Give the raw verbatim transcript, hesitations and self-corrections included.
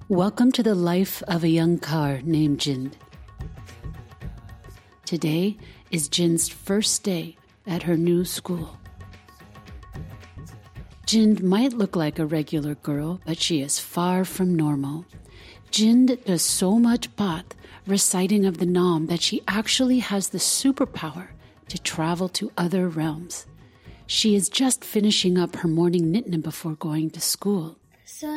Welcome to the life of a young car named Jind. Today is Jind's first day at her new school. Jind might look like a regular girl, but she is far from normal. Jind does so much baat, reciting of the Naam, that she actually has the superpower to travel to other realms. She is just finishing up her morning nitna before going to school.